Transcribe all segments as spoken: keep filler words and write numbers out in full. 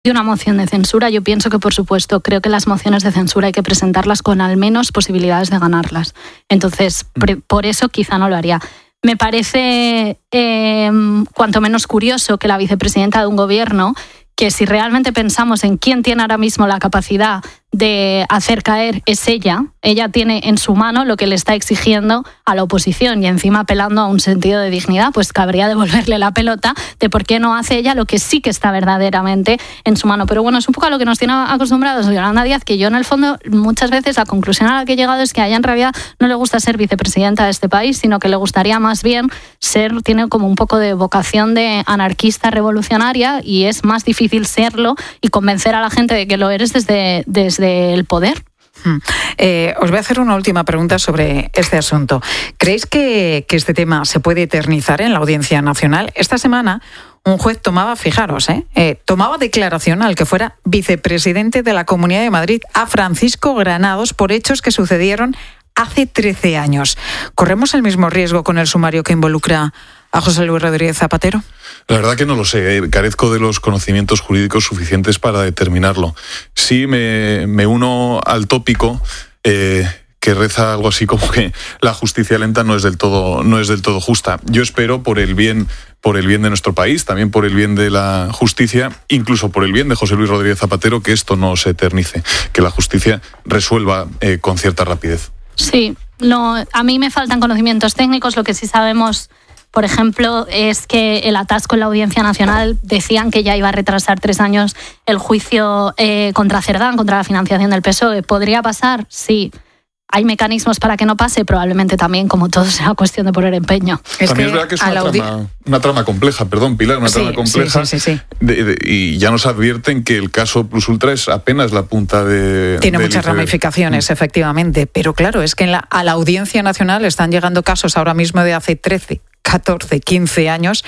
de una moción de censura, yo pienso que, por supuesto, creo que las mociones de censura hay que presentarlas con al menos posibilidades de ganarlas. Entonces, pre- por eso quizá no lo haría. Me parece eh, cuanto menos curioso que la vicepresidenta de un gobierno, que si realmente pensamos en quién tiene ahora mismo la capacidad de hacer caer, es ella. Ella tiene en su mano lo que le está exigiendo a la oposición y encima apelando a un sentido de dignidad, pues cabría devolverle la pelota de por qué no hace ella lo que sí que está verdaderamente en su mano. Pero bueno, es un poco a lo que nos tiene acostumbrados Yolanda Díaz, que yo en el fondo muchas veces la conclusión a la que he llegado es que a ella en realidad no le gusta ser vicepresidenta de este país, sino que le gustaría más bien ser, tiene como un poco de vocación de anarquista revolucionaria y es más difícil serlo y convencer a la gente de que lo eres desde, desde el poder. Hmm. Eh, os voy a hacer una última pregunta sobre este asunto. ¿Creéis que, que este tema se puede eternizar en la Audiencia Nacional? Esta semana un juez tomaba, fijaros, eh, eh, tomaba declaración al que fuera vicepresidente de la Comunidad de Madrid, a Francisco Granados, por hechos que sucedieron hace trece años. ¿Corremos el mismo riesgo con el sumario que involucra a José Luis Rodríguez Zapatero? La verdad que no lo sé, eh. carezco de los conocimientos jurídicos suficientes para determinarlo. Sí me, me uno al tópico eh, que reza algo así como que la justicia lenta no es del todo, no es del todo justa. Yo espero por el bien, por el bien de nuestro país, también por el bien de la justicia, incluso por el bien de José Luis Rodríguez Zapatero, que esto no se eternice, que la justicia resuelva eh, con cierta rapidez. Sí, no, a mí me faltan conocimientos técnicos, lo que sí sabemos, por ejemplo, es que el atasco en la Audiencia Nacional decían que ya iba a retrasar tres años el juicio eh, contra Cerdán, contra la financiación del P S O E. ¿Podría pasar? Sí. ¿Hay mecanismos para que no pase? Probablemente también, como todo, será cuestión de poner empeño. Es también es verdad que es una, audi- trama, una trama compleja, perdón, Pilar, una sí, trama compleja. Sí, sí, sí, sí. De, de, y ya nos advierten que el caso Plus Ultra es apenas la punta de... Tiene de muchas iceberg. ramificaciones, mm. efectivamente. Pero claro, es que en la, a la Audiencia Nacional están llegando casos ahora mismo de hace trece, catorce, quince años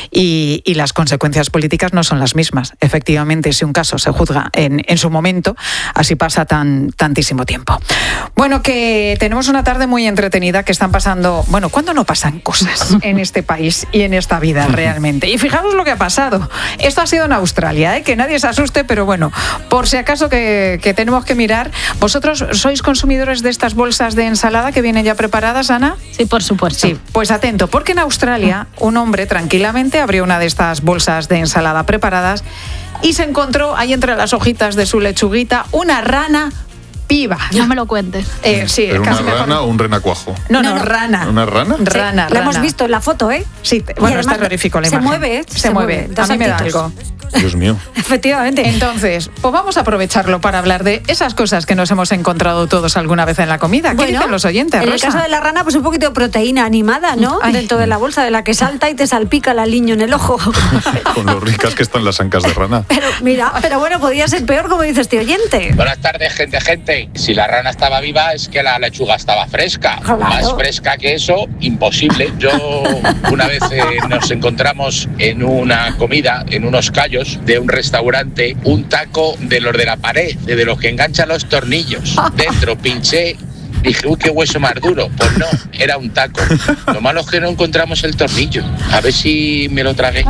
y, y las consecuencias políticas no son las mismas. Efectivamente, si un caso se juzga en, en su momento, así pasa tan, tantísimo tiempo. Bueno, que tenemos una tarde muy entretenida, que están pasando... Bueno, ¿cuándo no pasan cosas en este país y en esta vida realmente? Y fijaros lo que ha pasado. Esto ha sido en Australia, ¿eh? Que nadie se asuste, pero bueno, por si acaso que, que tenemos que mirar. ¿Vosotros sois consumidores de estas bolsas de ensalada que vienen ya preparadas, Ana? Sí, por supuesto. Sí, pues atento, porque en Australia un hombre tranquilamente abrió una de estas bolsas de ensalada preparadas y se encontró ahí entre las hojitas de su lechuguita una rana viva. No me lo cuentes. Eh, sí, ¿Pero casi una rana mejor. o un renacuajo? No, no, No, no. rana. ¿Una rana? Rana, Sí, rana. la hemos visto en la foto, ¿eh? Sí, bueno, además está terrorífico la se imagen. mueve, ¿eh? Se, Se mueve. mueve, A dos mí me da saltitos. algo. Dios mío. Efectivamente. Entonces, pues vamos a aprovecharlo para hablar de esas cosas que nos hemos encontrado todos alguna vez en la comida. ¿Qué Bueno, dicen los oyentes, en el Rosa? caso de la rana, pues un poquito de proteína animada, ¿no? Ay. Dentro de la bolsa, de la que salta y te salpica el aliño en el ojo. Con lo ricas que están las ancas de rana. Pero mira, pero bueno, podría ser peor, como dice este oyente. Buenas tardes, gente, gente. Si la rana estaba viva es que la lechuga estaba fresca. Claro. Más fresca que eso, imposible. Yo una vez eh, nos encontramos en una comida, en unos callos de un restaurante, un taco de los de la pared, de los que enganchan los tornillos. Dentro pinché. Dije, uy, qué hueso más duro. Pues no, era un taco. Lo malo es que no encontramos el tornillo. A ver si me lo tragué.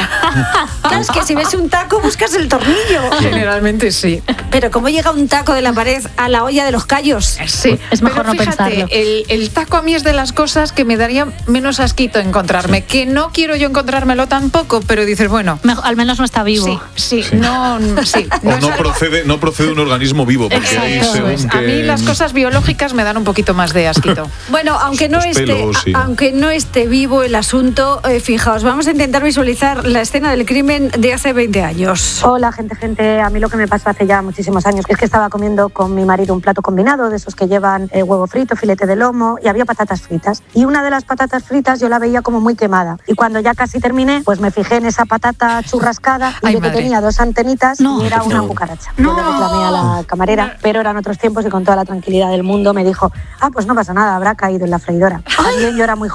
Claro, es que si ves un taco, buscas el tornillo. Generalmente sí. Pero ¿cómo llega un taco de la pared a la olla de los callos? Sí, Es mejor pero no fíjate, pensarlo. El, el taco a mí es de las cosas que me daría menos asquito encontrarme, que no quiero yo encontrármelo tampoco, pero dices, bueno, Mejor- al menos no está vivo. sí, sí, no, sí, O no es no algo- procede, no procede un organismo vivo, porque ahí Eso según es. que... A mí las cosas biológicas me dan un poquito más de asquito. Bueno, aunque no Los esté, pelos, sí. aunque no esté vivo el asunto, eh, fijaos, vamos a intentar visualizar la escena del crimen de hace veinte años. Hola, gente, gente. A mí lo que me pasó hace ya muchísimos años es que estaba comiendo con mi marido un plato combinado de esos que llevan eh, huevo frito, filete de lomo y había patatas fritas. Y una de las patatas fritas yo la veía como muy quemada. Y cuando ya casi terminé, pues me fijé en esa patata churrascada y Ay, vi que madre. tenía dos antenitas No. y era una No. cucaracha. Yo le reclamé a la camarera, pero eran otros tiempos y con toda la tranquilidad del mundo me dijo, ah, pues no pasa nada, habrá caído en la freidora. También yo era muy joven y no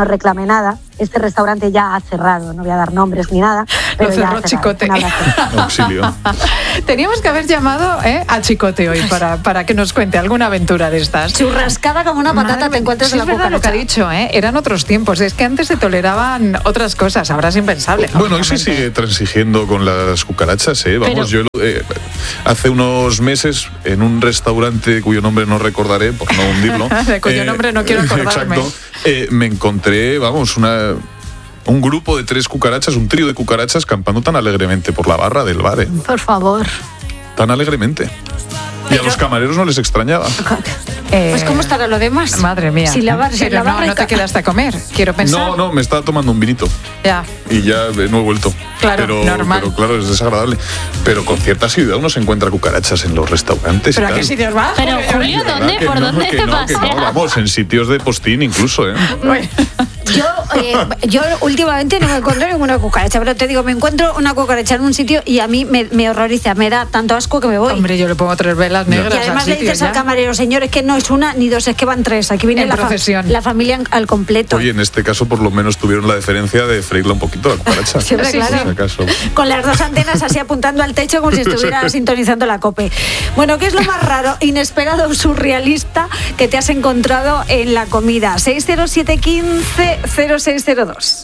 reclame nada. Este restaurante ya ha cerrado, no voy a dar nombres ni nada, pero Lo ya cerró ha cerrado. Chicote. Un abrazo. Auxilio. Teníamos que haber llamado ¿eh? a Chicote hoy para, para que nos cuente alguna aventura de estas. Churrascada como una patata Madre te encuentras sí, en la es verdad lo que ha cucaracha. dicho, ¿eh? Eran otros tiempos. Es que antes se toleraban otras cosas, ahora es impensable. Bueno, hoy se obviamente. sigue transigiendo con las cucarachas, ¿eh? Vamos, Pero- yo eh, hace unos meses en un restaurante cuyo nombre no recordaré, por no hundirlo. De cuyo nombre no quiero acordarme. Exacto. Eh, me encontré, vamos, una... un grupo de tres cucarachas, un trío de cucarachas campando tan alegremente por la barra del bar, ¿eh? Por favor. Tan alegremente. Y a los camareros no les extrañaba. Eh, Pues ¿cómo estará lo demás? Madre mía. Si la bar- si Pero la no, barra no te está- quedaste a comer, quiero pensar. No, no, me estaba tomando un vinito Ya. y ya eh, no he vuelto. Claro, pero, normal. pero claro, es desagradable. Pero con cierta asiduidad uno se encuentra cucarachas en los restaurantes. ¿Pero y a qué tal. sitios vas? Pero Porque yo- Julio, De verdad ¿dónde? que ¿Por no, dónde que te no, que paseas? no, vamos, en sitios de postín incluso, ¿eh? Bueno, Yo, eh, yo últimamente no me encuentro ninguna cucaracha, pero te digo, me encuentro una cucaracha en un sitio y a mí me, me horroriza, me da tanto asco que me voy. hombre, yo le pongo tres velas negras y además al le sitio dices al ya. camarero, señor, es que no es una ni dos, es que van tres. Aquí viene En la, fa- procesión. la familia en- al completo. Oye, en este caso por lo menos tuvieron la deferencia de freírla un poquito la cucaracha. Sí, hombre, Sí, claro. Por si acaso. Con las dos antenas así apuntando al techo como si estuviera sintonizando la COPE. Bueno, ¿qué es lo más raro, inesperado o surrealista que te has encontrado en la comida? seis cero siete uno cinco cero seis cero dos.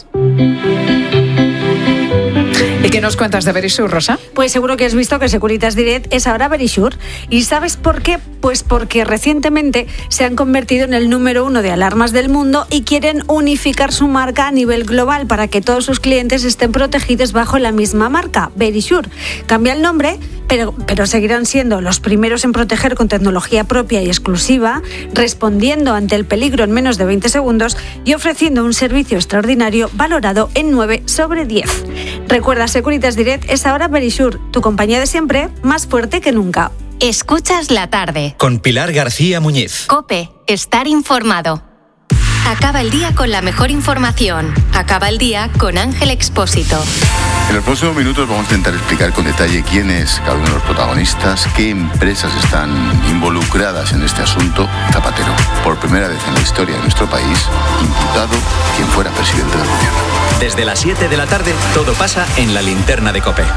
¿Y qué nos cuentas de Verisur, Rosa? Pues seguro que has visto que Securitas Direct es ahora Verisure. ¿Y sabes por qué? Pues porque recientemente se han convertido en el número uno de alarmas del mundo y quieren unificar su marca a nivel global para que todos sus clientes estén protegidos bajo la misma marca, Verisure. Cambia el nombre, pero, pero seguirán siendo los primeros en proteger con tecnología propia y exclusiva, respondiendo ante el peligro en menos de veinte segundos y ofreciendo un servicio extraordinario valorado en nueve sobre diez. Recuerda, Securitas Direct es ahora Verisure, tu compañía de siempre, más fuerte que nunca. Escuchas la tarde. Con Pilar García Muñiz. COPE. Estar informado. Acaba el día con la mejor información. Acaba el día con Ángel Expósito. En los próximos minutos vamos a intentar explicar con detalle quién es cada uno de los protagonistas, qué empresas están involucradas en este asunto. Zapatero, por primera vez en la historia de nuestro país, imputado quien fuera presidente del gobierno. Desde las siete de la tarde, todo pasa en la linterna de COPE.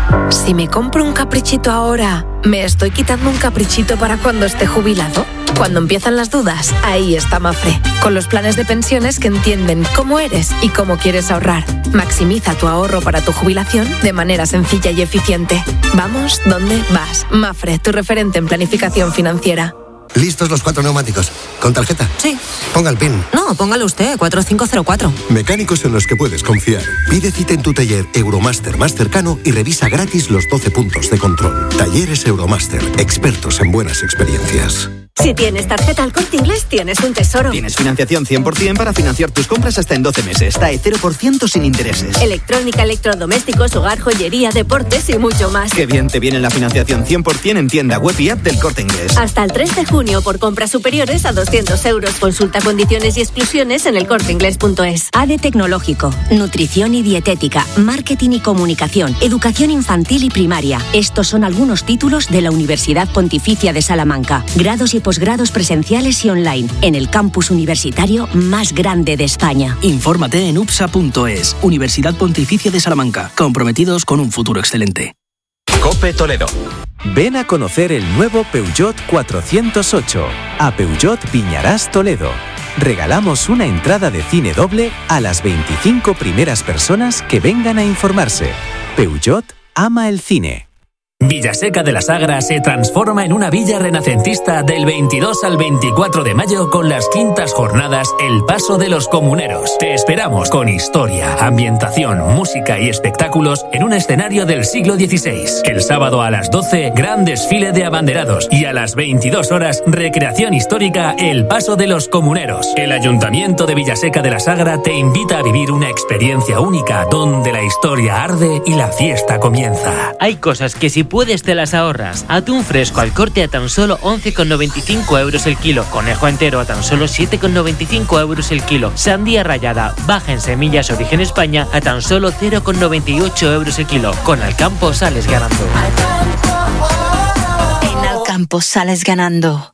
Si me compro un caprichito ahora, ¿me estoy quitando un caprichito para cuando esté jubilado? Cuando empiezan las dudas, ahí está Mafre, con los planes de pensiones que entienden cómo eres y cómo quieres ahorrar. Maximiza tu ahorro para tu jubilación de manera sencilla y eficiente. Vamos, ¿dónde vas? Mafre, tu referente en planificación financiera. ¿Listos los cuatro neumáticos? ¿Con tarjeta? Sí. Ponga el PIN. No, póngalo usted, cuatro cinco cero cuatro. Mecánicos en los que puedes confiar. Pide cita en tu taller Euromaster más cercano y revisa gratis los doce puntos de control. Talleres Euromaster, expertos en buenas experiencias. Si tienes tarjeta Al Corte Inglés, tienes un tesoro. Tienes financiación cien por ciento para financiar tus compras hasta en doce meses. T A E cero por ciento sin intereses. Electrónica, electrodomésticos, hogar, joyería, deportes y mucho más. Qué bien te viene la financiación cien por ciento en tienda web y app del Corte Inglés. Hasta el tres de junio por compras superiores a doscientos euros. Consulta condiciones y exclusiones en el corte inglés punto es. A D E Tecnológico, nutrición y dietética, marketing y comunicación, educación infantil y primaria. Estos son algunos títulos de la Universidad Pontificia de Salamanca. Grados y posgrados presenciales y online en el campus universitario más grande de España. Infórmate en U P S A punto es, Universidad Pontificia de Salamanca, comprometidos con un futuro excelente. COPE Toledo. Ven a conocer el nuevo Peugeot cuatrocientos ocho, a Peugeot Viñarás Toledo. Regalamos una entrada de cine doble a las veinticinco primeras personas que vengan a informarse. Peugeot ama el cine. Villaseca de la Sagra se transforma en una villa renacentista del veintidós al veinticuatro de mayo con las quintas jornadas El Paso de los Comuneros. Te esperamos con historia, ambientación, música y espectáculos en un escenario del siglo dieciséis. El sábado a las doce, gran desfile de abanderados y a las veintidós horas, recreación histórica El Paso de los Comuneros. El Ayuntamiento de Villaseca de la Sagra te invita a vivir una experiencia única donde la historia arde y la fiesta comienza. Hay cosas que si puedes te las ahorras. Atún fresco al corte a tan solo once con noventa y cinco euros el kilo. Conejo entero a tan solo siete con noventa y cinco euros el kilo. Sandía rallada baja en semillas origen España a tan solo cero con noventa y ocho euros el kilo. Con Alcampo sales ganando. En Alcampo sales ganando.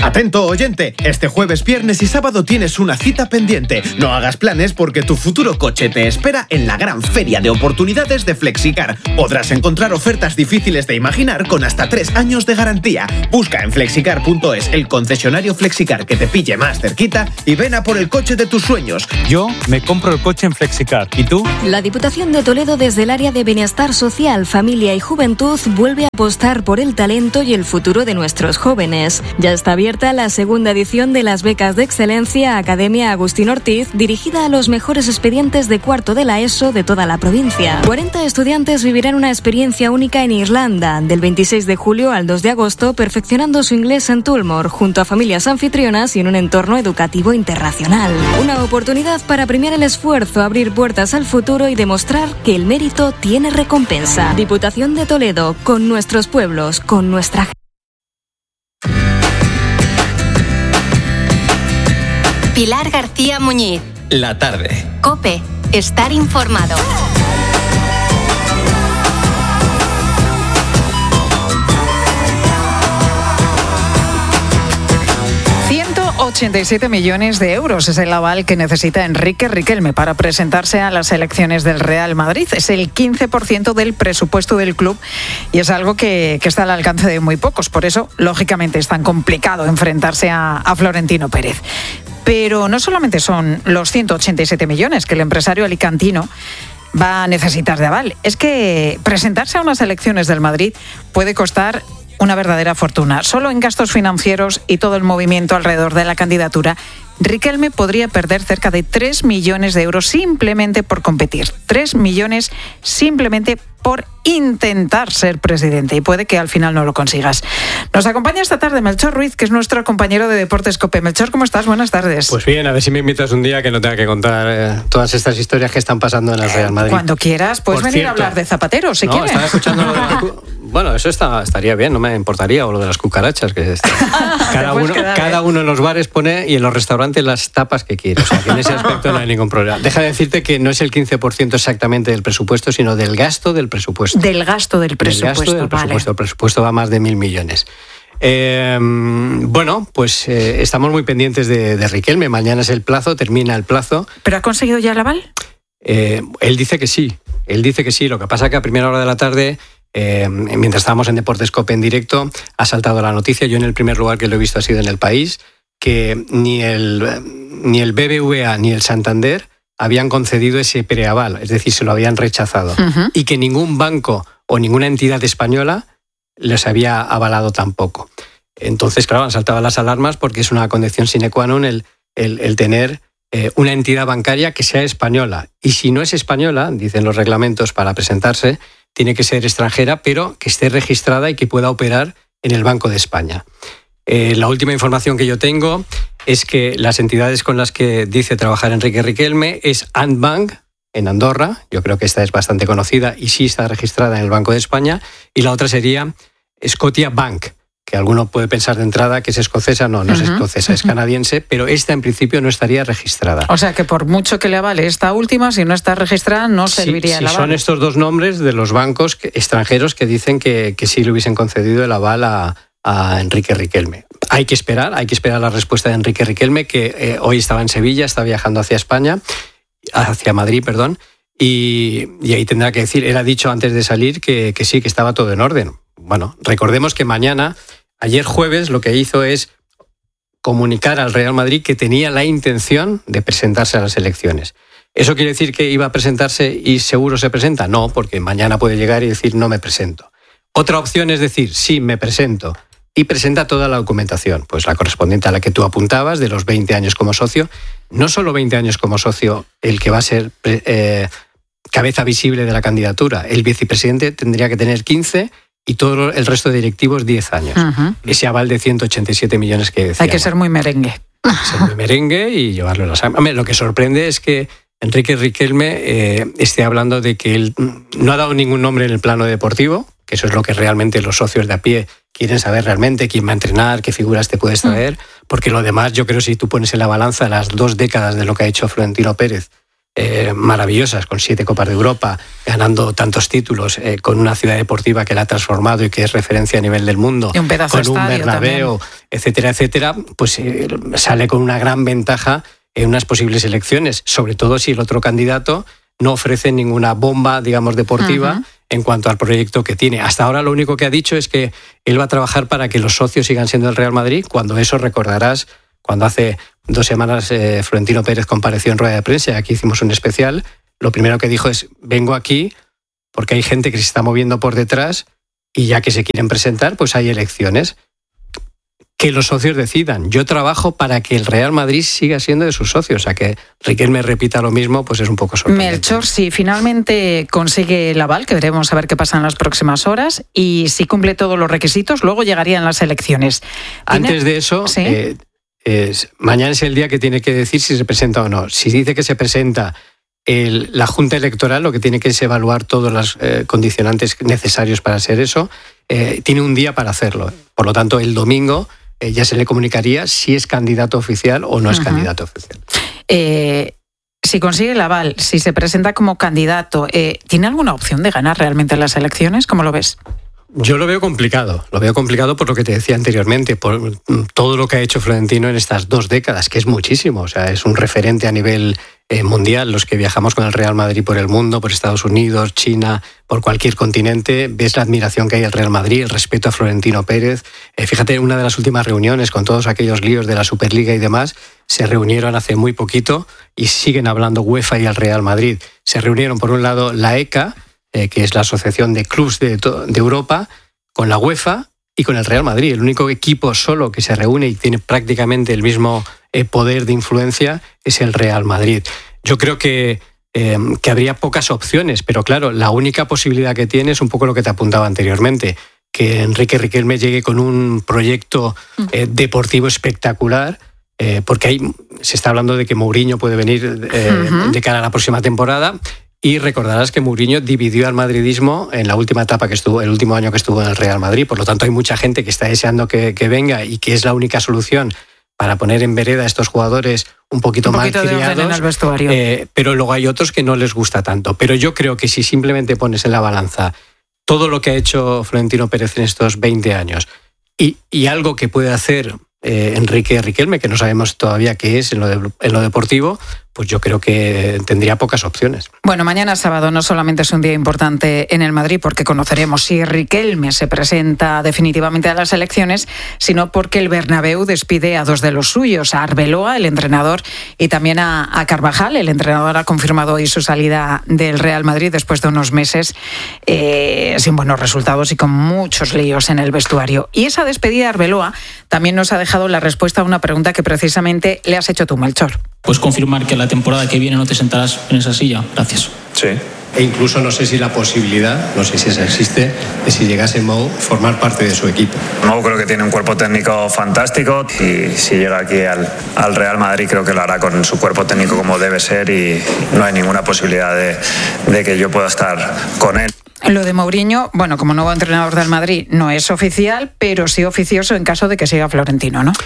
Atento, oyente, este jueves, viernes y sábado tienes una cita pendiente. No hagas planes porque tu futuro coche te espera en la gran feria de oportunidades de Flexicar. Podrás encontrar ofertas difíciles de imaginar con hasta tres años de garantía. Busca en flexicar punto es el concesionario Flexicar que te pille más cerquita y ven a por el coche de tus sueños. Yo me compro el coche en Flexicar. ¿Y tú? La Diputación de Toledo, desde el área de Bienestar Social, Familia y Juventud, vuelve a apostar por el talento y el futuro de nuestros jóvenes. Ya está abierta la segunda edición de las becas de excelencia Academia Agustín Ortiz, dirigida a los mejores expedientes de cuarto de la ESO de toda la provincia. cuarenta estudiantes vivirán una experiencia única en Irlanda, del veintiséis de julio al dos de agosto, perfeccionando su inglés en Tullamore, junto a familias anfitrionas y en un entorno educativo internacional. Una oportunidad para premiar el esfuerzo, abrir puertas al futuro y demostrar que el mérito tiene recompensa. Diputación de Toledo, con nuestros pueblos, con nuestra gente. Pilar García Muñiz. La tarde. COPE. Estar informado. ciento ochenta y siete millones de euros es el aval que necesita Enrique Riquelme para presentarse a las elecciones del Real Madrid. Es el quince por ciento del presupuesto del club y es algo que, que está al alcance de muy pocos. Por eso, lógicamente, es tan complicado enfrentarse a, a Florentino Pérez. Pero no solamente son los ciento ochenta y siete millones que el empresario alicantino va a necesitar de aval. Es que presentarse a unas elecciones del Madrid puede costar una verdadera fortuna. Solo en gastos financieros y todo el movimiento alrededor de la candidatura, Riquelme podría perder cerca de tres millones de euros simplemente por competir. tres millones simplemente por intentar ser presidente. Y puede que al final no lo consigas. Nos acompaña esta tarde Melchor Ruiz, que es nuestro compañero de Deportes COPE. Melchor, ¿cómo estás? Buenas tardes. Pues bien, a ver si me invitas un día que no tenga que contar eh, todas estas historias que están pasando en el Real Madrid. Cuando quieras, puedes Por venir cierto, a hablar de Zapatero, si no, quieres. Estaba escuchando lo de las cu- Bueno, eso está, estaría bien, no me importaría. O lo de las cucarachas, que está. cada, uno, quedar, cada ¿eh? uno en los bares pone y en los restaurantes las tapas que quiere. O sea, que en ese aspecto no hay ningún problema. Deja de decirte que no es el quince por ciento exactamente del presupuesto, sino del gasto del presupuesto. Del gasto del presupuesto. Del gasto del presupuesto. Vale. El presupuesto va a más de mil millones. Eh, bueno, pues eh, estamos muy pendientes de, de Riquelme. Mañana es el plazo, termina el plazo. ¿Pero ha conseguido ya el aval? Eh, él dice que sí. Él dice que sí. Lo que pasa es que a primera hora de la tarde, eh, mientras estábamos en Deportes COPE en directo, ha saltado la noticia. Yo en el primer lugar que lo he visto ha sido en El País, que ni el, ni el B B V A ni el Santander habían concedido ese preaval, es decir, se lo habían rechazado. Uh-huh. Y que ningún banco o ninguna entidad española les había avalado tampoco. Entonces, claro, han saltado las alarmas porque es una condición sine qua non el, el, el tener eh, una entidad bancaria que sea española. Y si no es española, dicen los reglamentos para presentarse, tiene que ser extranjera, pero que esté registrada y que pueda operar en el Banco de España. Eh, la última información que yo tengo es que las entidades con las que dice trabajar Enrique Riquelme es Andbank, en Andorra, yo creo que esta es bastante conocida y sí está registrada en el Banco de España, y la otra sería Scotia Bank, que alguno puede pensar de entrada que es escocesa. No, no uh-huh, es escocesa, uh-huh. es canadiense, pero esta en principio no estaría registrada. O sea que por mucho que le avale esta última, si no está registrada no serviría sí, el sí, aval. Son estos dos nombres de los bancos que, extranjeros que dicen que, que sí le hubiesen concedido el aval a, a Enrique Riquelme. Hay que esperar, hay que esperar la respuesta de Enrique Riquelme, que eh, hoy estaba en Sevilla, está viajando hacia España, hacia Madrid, perdón, y, y ahí tendrá que decir, él ha dicho antes de salir que, que sí, que estaba todo en orden. Bueno, recordemos que mañana, ayer jueves, lo que hizo es comunicar al Real Madrid que tenía la intención de presentarse a las elecciones. ¿Eso quiere decir que iba a presentarse y seguro se presenta? No, porque mañana puede llegar y decir no me presento. Otra opción es decir sí, me presento, y presenta toda la documentación, pues la correspondiente a la que tú apuntabas, de los veinte años como socio. No solo veinte años como socio el que va a ser eh, cabeza visible de la candidatura, el vicepresidente tendría que tener quince y todo el resto de directivos diez años. Uh-huh. Ese aval de ciento ochenta y siete millones que decíamos. Hay que ser muy merengue. Hay que ser muy merengue y llevarlo a la sangre. Hombre, lo que sorprende es que Enrique Riquelme eh, esté hablando de que él no ha dado ningún nombre en el plano deportivo, que eso es lo que realmente los socios de a pie quieren saber realmente, quién va a entrenar, qué figuras te puedes traer, porque lo demás, yo creo, si tú pones en la balanza las dos décadas de lo que ha hecho Florentino Pérez eh, maravillosas, con siete Copas de Europa, ganando tantos títulos, eh, con una ciudad deportiva que la ha transformado y que es referencia a nivel del mundo, y un pedazo con un también. Bernabéu, etcétera, etcétera, pues eh, sale con una gran ventaja en unas posibles elecciones, sobre todo si el otro candidato no ofrece ninguna bomba, digamos, deportiva uh-huh. en cuanto al proyecto que tiene. Hasta ahora lo único que ha dicho es que él va a trabajar para que los socios sigan siendo el Real Madrid, cuando eso recordarás, cuando hace dos semanas eh, Florentino Pérez compareció en rueda de prensa, aquí hicimos un especial, lo primero que dijo es, vengo aquí porque hay gente que se está moviendo por detrás y ya que se quieren presentar, pues hay elecciones. Que los socios decidan. Yo trabajo para que el Real Madrid siga siendo de sus socios. O sea, que Riquelme repita lo mismo, pues es un poco sorprendente. Melchor, si finalmente consigue el aval, que veremos a ver qué pasa en las próximas horas, y si cumple todos los requisitos, luego llegarían las elecciones. Antes de eso, ¿sí? eh, es, mañana es el día que tiene que decir si se presenta o no. Si dice que se presenta el, la Junta Electoral, lo que tiene que es evaluar todos los eh, condicionantes necesarios para hacer eso, eh, tiene un día para hacerlo. Por lo tanto, el domingo ya se le comunicaría si es candidato oficial o no es uh-huh. candidato oficial. Eh, si consigue el aval, si se presenta como candidato, eh, ¿tiene alguna opción de ganar realmente las elecciones? ¿Cómo lo ves? Yo lo veo complicado, lo veo complicado por lo que te decía anteriormente, por todo lo que ha hecho Florentino en estas dos décadas, que es muchísimo, o sea, es un referente a nivel eh, mundial. Los que viajamos con el Real Madrid por el mundo, por Estados Unidos, China, por cualquier continente, ves la admiración que hay al Real Madrid, el respeto a Florentino Pérez. Eh, fíjate, en una de las últimas reuniones con todos aquellos líos de la Superliga y demás, se reunieron hace muy poquito y siguen hablando UEFA y el Real Madrid. Se reunieron por un lado la E C A, Eh, que es la Asociación de Clubs de, de Europa, con la UEFA y con el Real Madrid. El único equipo solo que se reúne y tiene prácticamente el mismo eh, poder de influencia es el Real Madrid. Yo creo que, eh, que habría pocas opciones, pero claro, la única posibilidad que tiene es un poco lo que te apuntaba anteriormente, que Enrique Riquelme llegue con un proyecto eh, deportivo espectacular, eh, porque ahí se está hablando de que Mourinho puede venir eh, uh-huh. de cara a la próxima temporada. Y recordarás que Mourinho dividió al madridismo en la última etapa que estuvo, el último año que estuvo en el Real Madrid. Por lo tanto, hay mucha gente que está deseando que, que venga y que es la única solución para poner en vereda a estos jugadores un poquito, un poquito más criados. En el vestuario. Eh, pero luego hay otros que no les gusta tanto. Pero yo creo que si simplemente pones en la balanza todo lo que ha hecho Florentino Pérez en estos veinte años y, y algo que puede hacer eh, Enrique Riquelme, que no sabemos todavía qué es en lo, de, en lo deportivo, pues yo creo que tendría pocas opciones. Bueno, mañana sábado no solamente es un día importante en el Madrid porque conoceremos si Riquelme se presenta definitivamente a las elecciones, sino porque el Bernabéu despide a dos de los suyos, a Arbeloa, el entrenador, y también a, a Carvajal. El entrenador ha confirmado hoy su salida del Real Madrid después de unos meses eh, sin buenos resultados y con muchos líos en el vestuario. Y esa despedida de Arbeloa también nos ha dejado la respuesta a una pregunta que precisamente le has hecho tú, Melchor. ¿Puedes confirmar que la temporada que viene no te sentarás en esa silla? Gracias. Sí. E incluso no sé si la posibilidad, no sé si esa existe, de si llegase Mou formar parte de su equipo. Mou creo que tiene un cuerpo técnico fantástico y si llega aquí al, al Real Madrid creo que lo hará con su cuerpo técnico como debe ser y no hay ninguna posibilidad de, de que yo pueda estar con él. Lo de Mourinho, bueno, como nuevo entrenador del Madrid no es oficial, pero sí oficioso en caso de que siga Florentino, ¿no?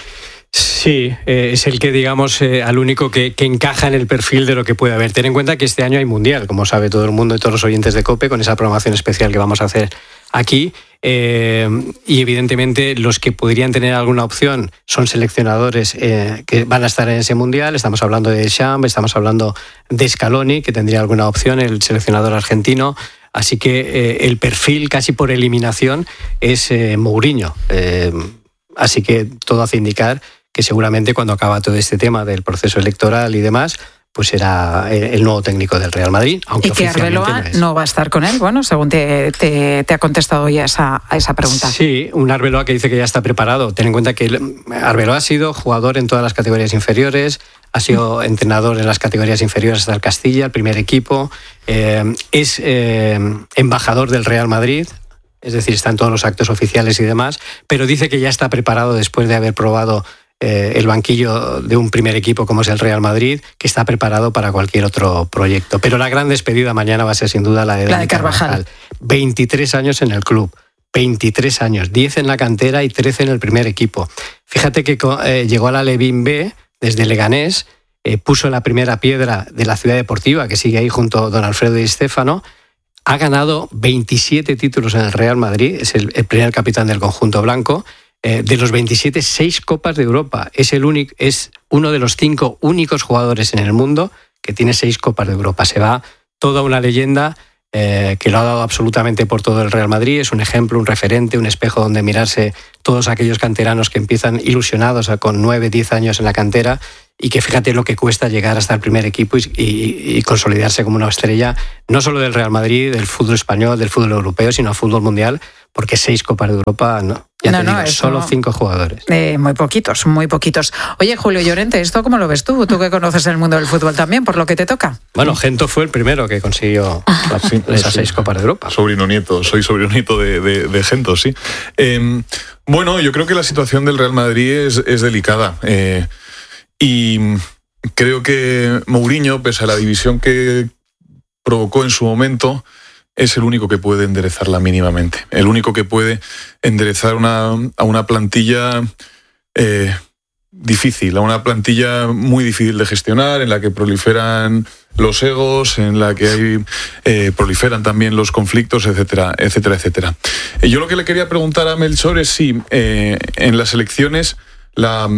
Sí, eh, es el que, digamos, eh, al único que, que encaja en el perfil de lo que puede haber. Ten en cuenta que este año hay Mundial, como sabe todo el mundo y todos los oyentes de COPE, con esa programación especial que vamos a hacer aquí. Eh, y evidentemente los que podrían tener alguna opción son seleccionadores eh, que van a estar en ese Mundial. Estamos hablando de Deschamps, estamos hablando de Scaloni, que tendría alguna opción, el seleccionador argentino. Así que eh, el perfil casi por eliminación es eh, Mourinho. Eh, así que todo hace indicar que seguramente cuando acaba todo este tema del proceso electoral y demás, pues será el nuevo técnico del Real Madrid, aunque y que Arbeloa no, no va a estar con él, bueno, según te, te, te ha contestado ya esa, a esa pregunta. Sí, un Arbeloa que dice que ya está preparado. Ten en cuenta que Arbeloa ha sido jugador en todas las categorías inferiores, ha sido entrenador en las categorías inferiores hasta el Castilla, el primer equipo, eh, es eh, embajador del Real Madrid, es decir, está en todos los actos oficiales y demás, pero dice que ya está preparado después de haber probado eh, el banquillo de un primer equipo como es el Real Madrid, que está preparado para cualquier otro proyecto. Pero la gran despedida mañana va a ser sin duda la de, la de Carvajal. Carvajal. veintitrés años en el club, veintitrés años, diez en la cantera y trece en el primer equipo. Fíjate que eh, llegó a la Levín B desde Leganés, eh, puso la primera piedra de la ciudad deportiva, que sigue ahí junto a don Alfredo Di Stéfano. Ha ganado veintisiete títulos en el Real Madrid, es el, el primer capitán del conjunto blanco. Eh, de los veintisiete, seis Copas de Europa. Es, el único, es uno de los cinco únicos jugadores en el mundo que tiene seis Copas de Europa. Se va toda una leyenda eh, que lo ha dado absolutamente por todo el Real Madrid. Es un ejemplo, un referente, un espejo donde mirarse todos aquellos canteranos que empiezan ilusionados con nueve, diez años en la cantera y que fíjate lo que cuesta llegar hasta el primer equipo y, y, y consolidarse como una estrella, no solo del Real Madrid, del fútbol español, del fútbol europeo, sino del fútbol mundial, porque seis Copas de Europa, no, ya no, te no, digo, eso, solo cinco jugadores. Eh, muy poquitos, muy poquitos. Oye, Julio Llorente, ¿esto cómo lo ves tú? Tú que conoces el mundo del fútbol también, por lo que te toca. Bueno, Gento fue el primero que consiguió las, sí, esas sí. seis Copas de Europa. Sobrino nieto, soy sobrino nieto de, de, de Gento, sí. Eh, bueno, yo creo que la situación del Real Madrid es, es delicada. Eh, y creo que Mourinho, pese a la división que provocó en su momento, es el único que puede enderezarla mínimamente. El único que puede enderezar una, a una plantilla eh, difícil, a una plantilla muy difícil de gestionar, en la que proliferan los egos, en la que hay, eh, proliferan también los conflictos, etcétera, etcétera, etcétera. Eh, yo lo que le quería preguntar a Melchor es si eh, en las elecciones la...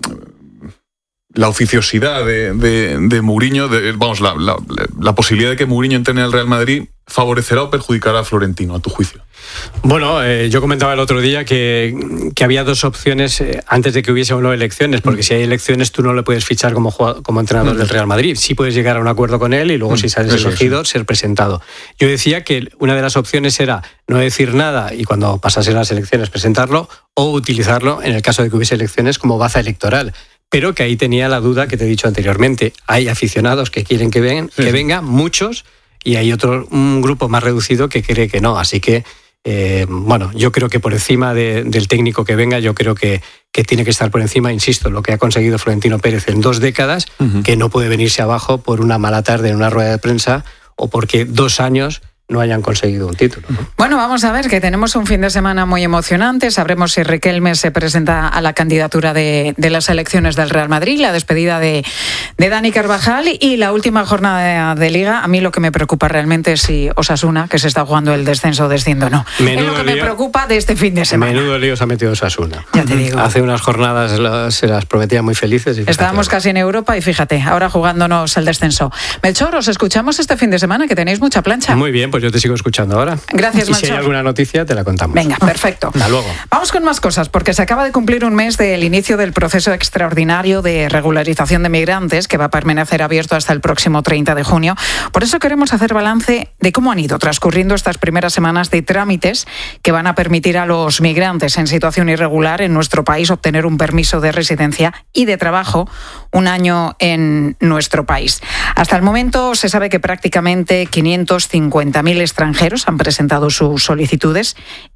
la oficiosidad de, de, de Mourinho, de, vamos, la, la, la posibilidad de que Mourinho entrene al Real Madrid, ¿favorecerá o perjudicará a Florentino, a tu juicio? Bueno, eh, yo comentaba el otro día que, que había dos opciones eh, antes de que hubiese o no elecciones, porque mm. si hay elecciones tú no le puedes fichar como, como entrenador mm. del Real Madrid. Sí puedes llegar a un acuerdo con él y luego mm. si sales Eso elegido, sí. ser presentado. Yo decía que una de las opciones era no decir nada y cuando pasase las elecciones presentarlo, o utilizarlo en el caso de que hubiese elecciones como baza electoral. Pero que ahí tenía la duda que te he dicho anteriormente. Hay aficionados que quieren que, ven, sí. que venga, muchos, y hay otro, un grupo más reducido que cree que no. Así que, eh, bueno, yo creo que por encima de, del técnico que venga, yo creo que, que tiene que estar por encima, insisto, lo que ha conseguido Florentino Pérez en dos décadas, uh-huh. que no puede venirse abajo por una mala tarde en una rueda de prensa o porque dos años no hayan conseguido un título, ¿no? Bueno, vamos a ver, que tenemos un fin de semana muy emocionante. Sabremos si Riquelme se presenta a la candidatura de, de las elecciones del Real Madrid, la despedida de, de Dani Carvajal y la última jornada de, de Liga. A mí lo que me preocupa realmente es si Osasuna, que se está jugando el descenso o desciendo, no. Menudo es lo que lío, me preocupa de este fin de semana. Menudo lío se ha metido Osasuna. Ya te digo. Hace unas jornadas las, se las prometía muy felices. Y Estábamos casi en Europa y fíjate, ahora jugándonos el descenso. Melchor, os escuchamos este fin de semana, que tenéis mucha plancha. Muy bien, pues yo te sigo escuchando ahora. Gracias, y Melchor. Si hay alguna noticia, te la contamos. Venga, perfecto. Hasta luego. Vamos con más cosas, porque se acaba de cumplir un mes del inicio del proceso extraordinario de regularización de migrantes, que va a permanecer abierto hasta el próximo treinta de junio. Por eso queremos hacer balance de cómo han ido transcurriendo estas primeras semanas de trámites que van a permitir a los migrantes en situación irregular en nuestro país obtener un permiso de residencia y de trabajo un año en nuestro país. Hasta el momento se sabe que prácticamente quinientos cincuenta mil extranjeros han presentado sus solicitudes.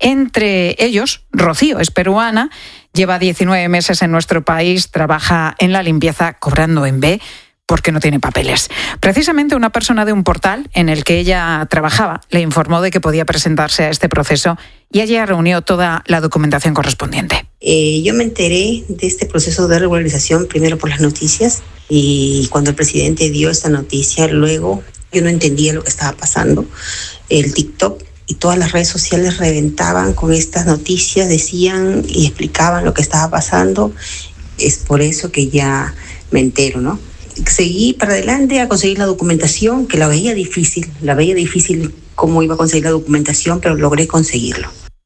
Entre ellos, Rocío es peruana, lleva diecinueve meses en nuestro país, trabaja en la limpieza cobrando en B porque no tiene papeles. Precisamente una persona de un portal en el que ella trabajaba le informó de que podía presentarse a este proceso y ella reunió toda la documentación correspondiente. Eh, yo me enteré de este proceso de regularización primero por las noticias y cuando el presidente dio esta noticia, luego yo no entendía lo que estaba pasando. El TikTok y todas las redes sociales reventaban con estas noticias, decían y explicaban lo que estaba pasando. Es por eso que ya me entero, ¿no? Seguí para adelante a conseguir la documentación, que la veía difícil, la veía difícil cómo iba a conseguir la documentación, pero logré conseguirlo.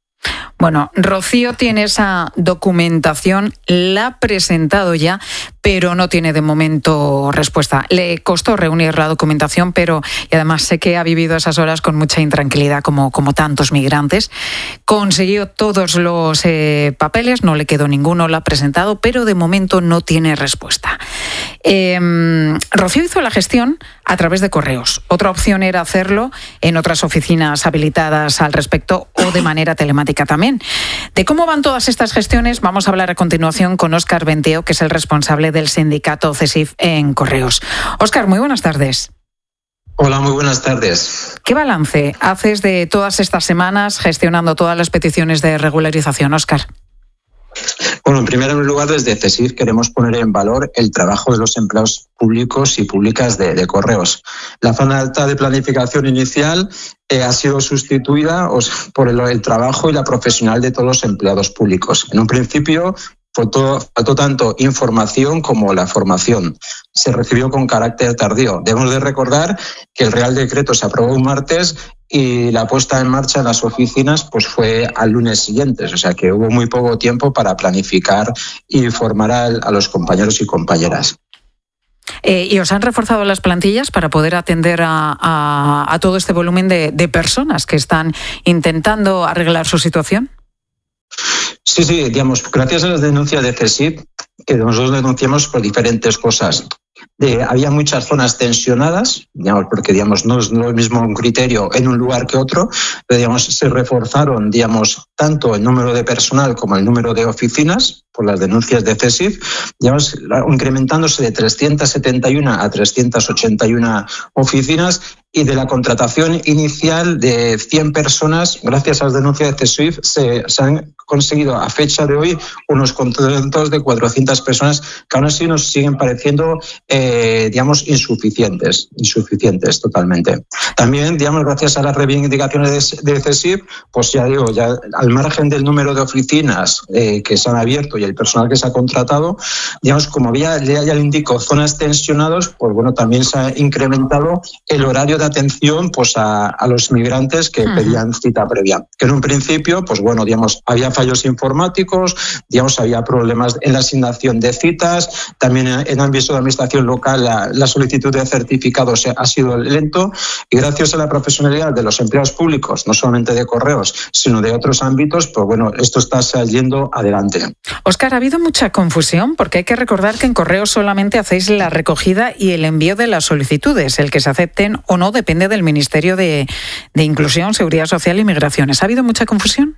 Bueno, Rocío tiene esa documentación, la ha presentado ya, pero no tiene de momento respuesta. Le costó reunir la documentación, pero y además sé que ha vivido esas horas con mucha intranquilidad, como, como tantos migrantes. Consiguió todos los eh, papeles, no le quedó ninguno, la ha presentado, pero de momento no tiene respuesta. Eh, Rocío hizo la gestión a través de correos. Otra opción era hacerlo en otras oficinas habilitadas al respecto o de manera telemática también. De cómo van todas estas gestiones vamos a hablar a continuación con Óscar Benteo, que es el responsable del sindicato CESIF en Correos. Óscar, muy buenas tardes. Hola, muy buenas tardes. ¿Qué balance haces de todas estas semanas gestionando todas las peticiones de regularización, Óscar? Bueno, en primer lugar, desde CESIF queremos poner en valor el trabajo de los empleados públicos y públicas de, de Correos. La falta de planificación inicial eh, ha sido sustituida os, por el, el trabajo y la profesional de todos los empleados públicos. En un principio, Faltó, faltó tanto información como la formación. Se recibió con carácter tardío. Debemos de recordar que el Real Decreto se aprobó un martes y la puesta en marcha en las oficinas pues fue al lunes siguiente. O sea que hubo muy poco tiempo para planificar y formar a, a los compañeros y compañeras. Eh, ¿Y os han reforzado las plantillas para poder atender a, a, a todo este volumen de, de personas que están intentando arreglar su situación? Sí, sí, digamos, gracias a las denuncias de CESIF, que nosotros denunciamos por diferentes cosas. De, había muchas zonas tensionadas, digamos, porque digamos, no es lo mismo un criterio en un lugar que otro, pero digamos, se reforzaron digamos, tanto el número de personal como el número de oficinas por las denuncias de CESIF, digamos, incrementándose de trescientas setenta y una a trescientas ochenta y una oficinas, y de la contratación inicial de cien personas, gracias a las denuncias de CESIF, se, se han conseguido a fecha de hoy unos contratos de cuatrocientas personas que aún así nos siguen pareciendo eh, digamos insuficientes, insuficientes totalmente. También, digamos, gracias a las reivindicaciones de, de CESIF, pues ya digo, ya al margen del número de oficinas eh, que se han abierto y el personal que se ha contratado, digamos, como había, ya le indico, zonas tensionadas, pues bueno, también se ha incrementado el horario de atención pues a, a los migrantes que uh-huh. pedían cita previa. Que en un principio, pues bueno, digamos, había fallos informáticos, digamos, había problemas en la asignación de citas, también en ámbito de administración local la, la solicitud de certificados ha sido lento, y gracias a la profesionalidad de los empleados públicos, no solamente de Correos, sino de otros ámbitos, pues bueno, esto está saliendo adelante. Óscar, ha habido mucha confusión porque hay que recordar que en Correos solamente hacéis la recogida y el envío de las solicitudes. El que se acepten o no depende del Ministerio de, de Inclusión, Seguridad Social y Migraciones. ¿Ha habido mucha confusión?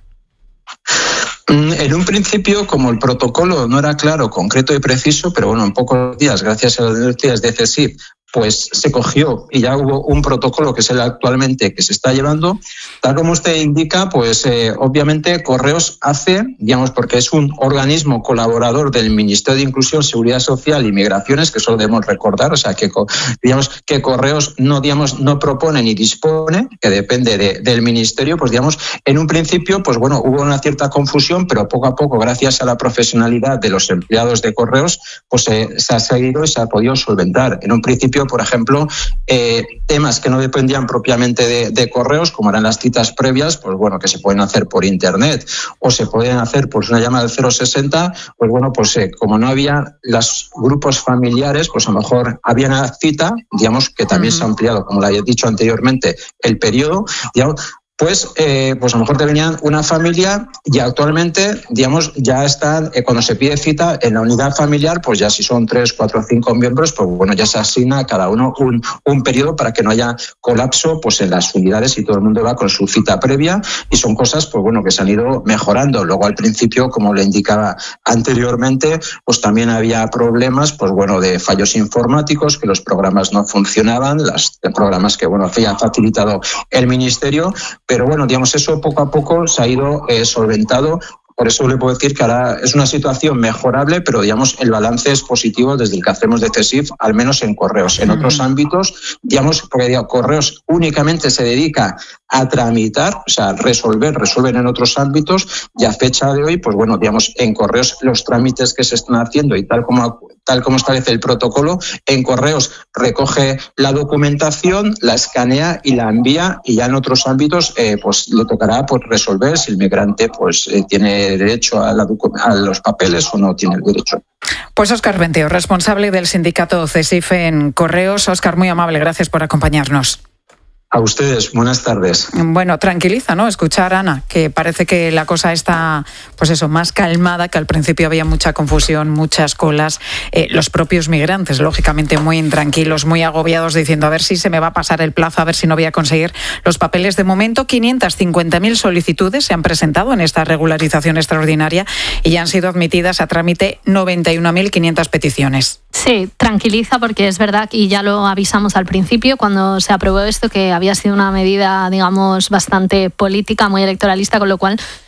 En un principio, como el protocolo no era claro, concreto y preciso, pero bueno, en pocos días, gracias a las denuncias de CESIF, pues se cogió y ya hubo un protocolo que es el actualmente que se está llevando. Tal como usted indica, pues eh, obviamente Correos hace, digamos, porque es un organismo colaborador del Ministerio de Inclusión, Seguridad Social y Migraciones, que eso lo debemos recordar, o sea que digamos que Correos no, digamos, no propone ni dispone, que depende de, del Ministerio, pues digamos, en un principio, pues bueno, hubo una cierta confusión, pero poco a poco, gracias a la profesionalidad de los empleados de Correos, pues eh, se ha seguido y se ha podido solventar. En un principio, por ejemplo, eh, temas que no dependían propiamente de, de Correos, como eran las citas previas, pues bueno, que se pueden hacer por internet o se pueden hacer por una llamada del cero sesenta, pues bueno, pues eh, como no había los grupos familiares, pues a lo mejor había una cita, digamos, que también uh-huh. se ha ampliado, como le he dicho anteriormente, el periodo, digamos, pues, eh, pues a lo mejor te venían una familia y actualmente, digamos, ya están, eh, cuando se pide cita en la unidad familiar, pues ya si son tres, cuatro, cinco miembros, pues bueno, ya se asigna a cada uno un, un periodo para que no haya colapso pues en las unidades y todo el mundo va con su cita previa, y son cosas, pues bueno, que se han ido mejorando. Luego al principio, como le indicaba anteriormente, pues también había problemas, pues bueno, de fallos informáticos, que los programas no funcionaban, los programas que, bueno, había facilitado el Ministerio. Pero bueno, digamos, eso poco a poco se ha ido eh, solventado. Por eso le puedo decir que ahora es una situación mejorable, pero digamos el balance es positivo desde el que hacemos de CESIF, al menos en Correos. En otros ámbitos, digamos, porque digo, Correos únicamente se dedica a tramitar, o sea, resolver, resuelven en otros ámbitos, y a fecha de hoy, pues bueno, digamos, en Correos los trámites que se están haciendo y tal como tal como establece el protocolo, en Correos recoge la documentación, la escanea y la envía, y ya en otros ámbitos eh, pues le tocará pues, resolver si el migrante pues eh, tiene derecho a, la a los papeles o no tiene el derecho. Pues Óscar Venteo, responsable del sindicato CESIF en Correos. Óscar, muy amable, gracias por acompañarnos. A ustedes, buenas tardes. Bueno, tranquiliza, ¿no? Escuchar, Ana, que parece que la cosa está, pues eso, más calmada, que al principio había mucha confusión, muchas colas. Eh, los propios migrantes, lógicamente, muy intranquilos, muy agobiados, diciendo a ver si se me va a pasar el plazo, a ver si no voy a conseguir los papeles. De momento, quinientas cincuenta mil solicitudes se han presentado en esta regularización extraordinaria y ya han sido admitidas a trámite noventa y una mil quinientas peticiones. Sí, tranquiliza, porque es verdad, y ya lo avisamos al principio cuando se aprobó esto, que había sido una medida, digamos, bastante política, muy electoralista, con lo cual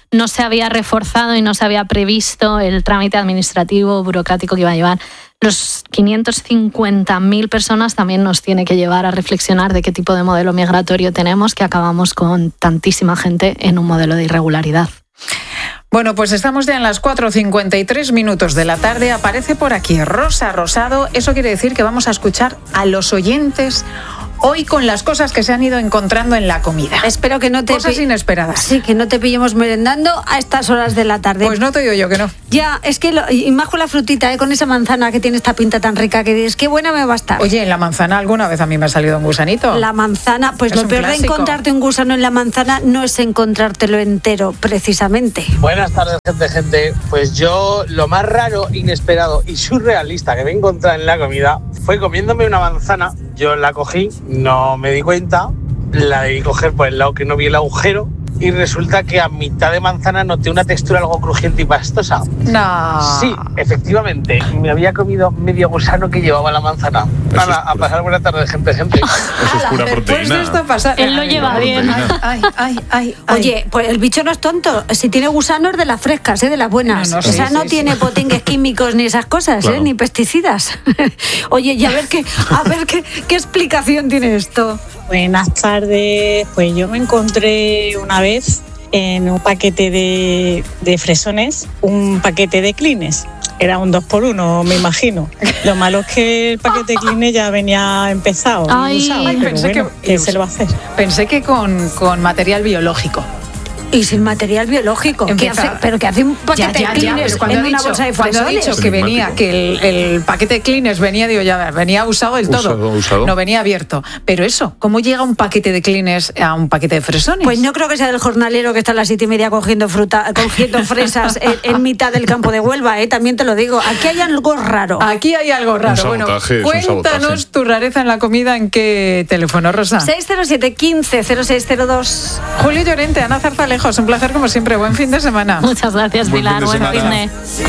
no se había reforzado y no se había previsto el trámite administrativo, burocrático que iba a llevar. Los quinientos cincuenta mil personas también nos tiene que llevar a reflexionar de qué tipo de modelo migratorio tenemos, que acabamos con tantísima gente en un modelo de irregularidad. Bueno, pues estamos ya en las cuatro cincuenta y tres minutos de la tarde. Aparece por aquí Rosa Rosado. Eso quiere decir que vamos a escuchar a los oyentes hoy con las cosas que se han ido encontrando en la comida. Espero que no te... Cosas pi- inesperadas. Sí, que no te pillemos merendando a estas horas de la tarde. Pues no te digo yo que no. Ya, es que, lo, y más con la frutita, ¿eh? Con esa manzana que tiene esta pinta tan rica, que dices, qué buena me va a estar. Oye, ¿en la manzana alguna vez a mí me ha salido un gusanito? La manzana, pues es lo peor clásico. de encontrarte un gusano en la manzana no es encontrártelo entero, precisamente. Buenas tardes, gente, gente. Pues yo, lo más raro, inesperado y surrealista que me he encontrado en la comida fue comiéndome una manzana. Yo la cogí, no me di cuenta, la debí coger por el lado que no vi el agujero y resulta que a mitad de manzana noté una textura algo crujiente y pastosa. No. Sí, efectivamente, me había comido medio gusano que llevaba la manzana. Nada, a pasar buena tarde, gente, gente. Eso es pura proteína. De esto pasa... Él lo lleva bien. Ay, ay, ay, ay. Oye, pues el bicho no es tonto. Si tiene gusano es de las frescas, ¿eh? De las buenas. No, no, sí, Esa sí, no sí, tiene sí. potingues químicos ni esas cosas, Claro. ¿eh? Ni pesticidas. Oye, y a ver qué, a ver qué, qué explicación tiene esto. Buenas tardes. Pues yo me encontré una vez en un paquete de, de fresones, un paquete de Kleenex. Era un dos por uno, me imagino. Lo malo es que el paquete de Kleenex ya venía empezado. Ay, y usado, ay, pero pensé bueno, que- ¿qué se lo va a hacer? Pensé que con, con material biológico. Y sin material biológico. ¿Qué Empieza- hace? ¿Pero que hace un paquete Ya, ya, de ya, Kleenex pero cuando en ha una dicho- bolsa de cuando ha fresones? dicho que venía, Enigmático. que el, el paquete de Kleenex venía, digo, ya venía usado del todo. Usado, usado. No venía abierto. Pero eso, ¿cómo llega un paquete de Kleenex a un paquete de fresones? Pues no creo que sea del jornalero que está a las siete y media cogiendo fruta, cogiendo fresas en, en mitad del campo de Huelva, ¿eh? También te lo digo. Aquí hay algo raro. Aquí hay algo raro. Un sabotaje, bueno, es un cuéntanos sabotaje. tu rareza en la comida. ¿En qué teléfono, Rosa? seis cero siete, quince, cero seis cero dos. Julio Llorente, Ana Zarzalejos, un placer como siempre. Buen fin de semana. Muchas gracias, Buen fin Pilar. de Buen semana. fin de...